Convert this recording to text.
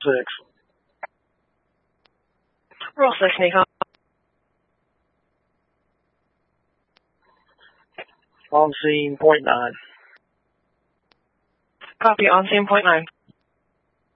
Ross listening. On scene, point 9. Copy, on scene, point 9.